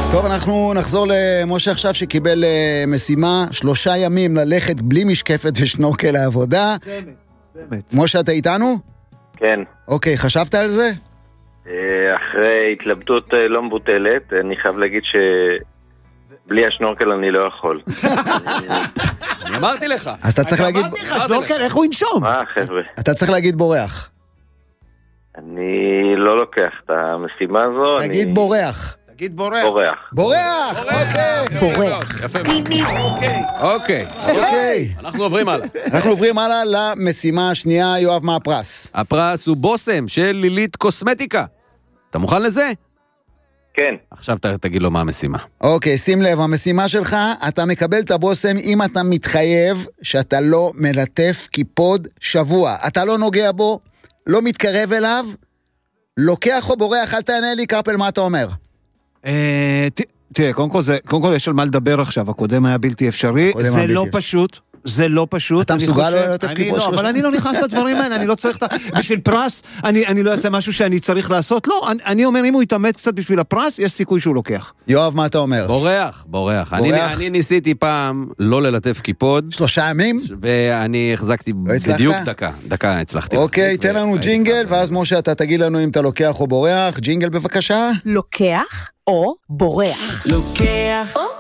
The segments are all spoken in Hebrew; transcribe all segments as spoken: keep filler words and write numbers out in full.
טוב, אנחנו נחזור למשה עכשיו שקיבל משימה, שלושה ימים ללכת בלי משקפת ושנורקל לעבודה. משה, אתה איתנו? כן. אוקיי, חשבת על זה? אחרי התלבטות לא מבוטלת, אני חייב להגיד שבלי השנורקל אני לא יכול. אני אמרתי לך. אז אתה צריך להגיד... אמרתי לך, שנורקל, איך הוא ינשום? מה, חבר'ה? אתה צריך להגיד בורח. אני לא לוקח את המשימה הזו. תגיד בורח. תגיד בורח. בורח. בורח! אוקיי. בורח. יפה. אוקיי. אוקיי. אנחנו עוברים הלאה. אנחנו עוברים הלאה למשימה השנייה. יואב, מה הפרס? הפרס הוא בוסם של לילית קוסמטיקה. אתה מוכן לזה? כן. עכשיו ת, תגיד לו מה המשימה. אוקיי, שים לב, המשימה שלך, אתה מקבל את הבוסם אם אתה מתחייב שאתה לא מלטף קיפוד שבוע. אתה לא נוגע בו, לא מתקרב אליו, לוקח או בורח, אל תענה לי, קרפל, מה אתה אומר? תראה, קודם כל, קודם כל יש על מה לדבר עכשיו, הקודם היה בלתי אפשרי, זה לא פשוט, זה לא פשוט. אתה מסוגל לא ללטף קיפוד שבוע? אבל אני לא נכנס לדברים האלה, אני לא צריך את... בשביל פרס, אני לא אעשה משהו שאני צריך לעשות, לא, אני אומר, אם הוא יתאמץ קצת בשביל הפרס, יש סיכוי שהוא לוקח. יואב, מה אתה אומר? בורח, בורח. אני ניסיתי פעם לא ללטף קיפוד. שלושה ימים? ואני החזקתי בדיוק דקה. דקה הצלחתי. אוקיי, תן לנו ג'ינגל, ואז משה, אתה תגיד לנו אם אתה לוקח או בורח. ג'ינגל בבקשה. לוקח או בורח. לוקח או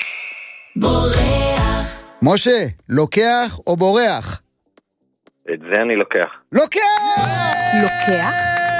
בורח. משה, לוקח או בורח? את זה אני לוקח. לוקח! לוקח?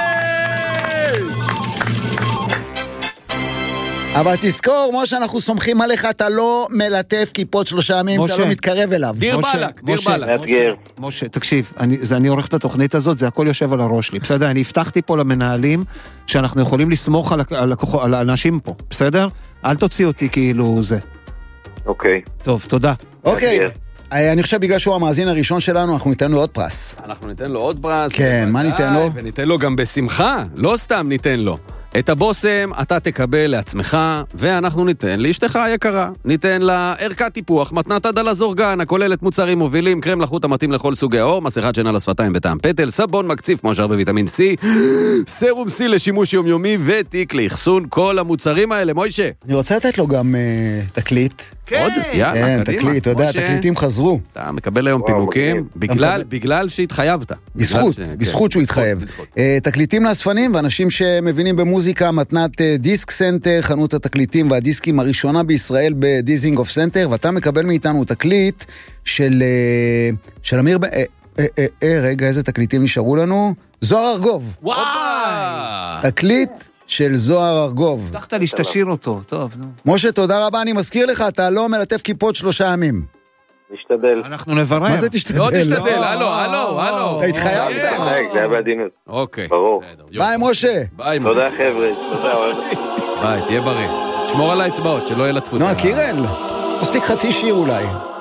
אבל תזכור, משה, אנחנו סומכים עליך, אתה לא מלטף קיפוד שלושה ימים, אתה לא מתקרב אליו. דיר בלק, דיר בלק. משה, תקשיב, אני עורך את התוכנית הזאת, זה הכל יושב על הראש שלי, בסדר? אני הבטחתי פה למנהלים שאנחנו יכולים לסמוך על האנשים פה, בסדר? אל תוציא אותי כאילו זה. אוקיי. טוב, תודה. אוקיי. אני חושב בגלל שהוא המאזין הראשון שלנו, אנחנו ניתן לו עוד פרס. אנחנו ניתן לו עוד פרס. כן, מה ניתן לו? וניתן לו גם בשמחה, לא סתם ניתן לו. את הבוסם אתה תקבל לעצמך, ואנחנו ניתן לאשתך היקרה. ניתן לה ערכת טיפוח, מתנת דלז אורגן, הכוללת מוצרים מובילים, קרם לחוט המתאים לכל סוגי האור, מסכת שינה לשפתיים בטעם פטל, סבון מקציף מועשר בוויטמין C, סרום C לשימוש יומיומי, ותיק לאחסון כל המוצרים האלה. מוישה. אני רוצה לתת לו גם תקליט. עוד? יאללה, כן, תקליט, אתה יודע, התקליטים חזרו. אתה מקבל היום פינוקים, בגלל שהתחייבת. בזכות, בזכות שהוא התחייב. תקליטים לאספנים, ואנשים שמבינים במוזיקה, מתנת דיסק סנטר, חנות התקליטים והדיסקים הראשונה בישראל בדיזינגוף סנטר, ואתה מקבל מאיתנו תקליט של של אמיר, רגע, איזה תקליטים נשארו לנו? זוהר ארגוב. וואו! תקליט של זוהר ארגוב. הבטחת לי שתשאיר אותו, טוב, נו. משה, תודה רבה, אני מזכיר לך, אתה לא מלטף קיפוד שלושה ימים. נשתדל. אנחנו נברר. מה זה תשתדל? לא תשתדל, הלו, הלו, הלו. אתה התחייבת? זה היה בעדינות. אוקיי. ברור. ביי, משה. ביי, משה. תודה, חבר'ה. תודה, אוהב. ביי, תהיה בריא. תשמור על האצבעות, שלא ילטפו. נועה קירל, מספיק חצי שיר אולי.